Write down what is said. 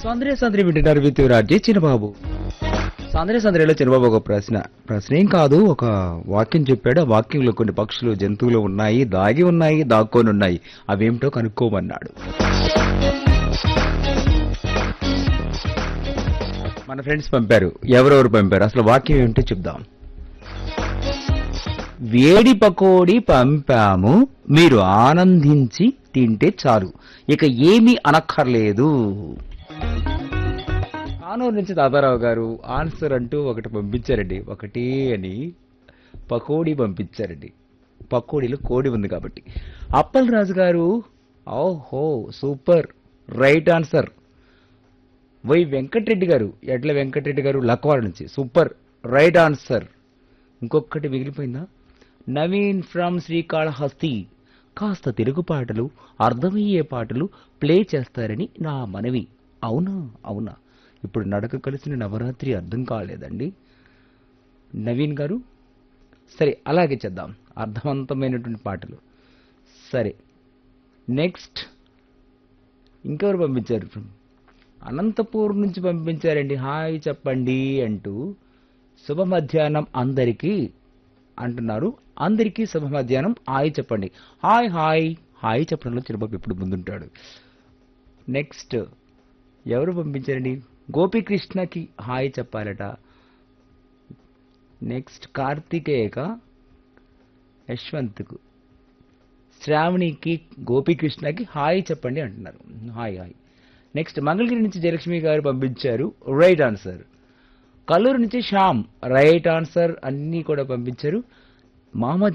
సౌందర్య సందరి వింటున్నారు విత్ రాజీ చిన్నబాబు. సౌందర్య సందరిలో చిన్నబాబు ఒక ప్రశ్న ఏం కాదు, ఒక వాక్యం చెప్పాడు. ఆ వాక్యంలో కొన్ని పక్షులు జంతువులు ఉన్నాయి, దాగి ఉన్నాయి, దాక్కొని ఉన్నాయి, అవేమిటో కనుక్కోమన్నాడు. మన ఫ్రెండ్స్ పంపారు. ఎవరెవరు పంపారు, అసలు వాక్యం ఏమిటో చెప్దాం. వేడి పకోడీ పంపాము, మీరు ఆనందించి తింటే చాలు, ఇక ఏమీ అనక్కర్లేదు. కానూరు నుంచి తాతారావు గారు ఆన్సర్ అంటూ ఒకటి పంపించారండి. ఒకటి అని పకోడీ పంపించారండి. పకోడీలో కోడి ఉంది కాబట్టి. అప్పల్ రాజు గారు ఓహో super, right answer. Why Venkatareddy గారు, ఎడ్ల వెంకటరెడ్డి గారు లక్వాడ నుంచి సూపర్, రైట్ ఆన్సర్. ఇంకొకటి మిగిలిపోయిందా? నవీన్ ఫ్రమ్ శ్రీకాళహస్తి, కాస్త తెలుగు పాటలు, అర్థమయ్యే పాటలు ప్లే చేస్తారని నా మనవి. అవునా అవునా, ఇప్పుడు నడక కలిసిన నవరాత్రి అర్థం కాలేదండి నవీన్ గారు. సరే అలాగే చేద్దాం, అర్థవంతమైనటువంటి పాటలు. సరే నెక్స్ట్ ఇంకెవరు పంపించారు? అనంతపూర్ నుంచి పంపించారండి. హాయ్ చెప్పండి అంటూ. శుభ మధ్యాహ్నం అందరికీ అంటున్నారు. అందరికీ శుభ మధ్యాహ్నం, హాయ్ చెప్పండి. హాయ్ హాయ్ హాయ్ చెప్పడంలో చిరబాబు ఎప్పుడు ముందుంటాడు. నెక్స్ట్ ఎవరు పంపించారండి? గోపీకృష్ణకి హాయ్ చెప్పాలట. నెక్స్ట్ కార్తికేయక యశ్వంత్కు, శ్రావణికి, గోపీకృష్ణకి హాయ్ చెప్పండి అంటున్నారు. Hi hi. నెక్స్ట్ మంగళగిరి నుంచి జయలక్ష్మి గారు పంపించారు, రైట్ ఆన్సర్. కల్లూరు నుంచి శ్యామ్, రైట్ ఆన్సర్. అన్నీ కూడా పంపించారు. మహమ్మద్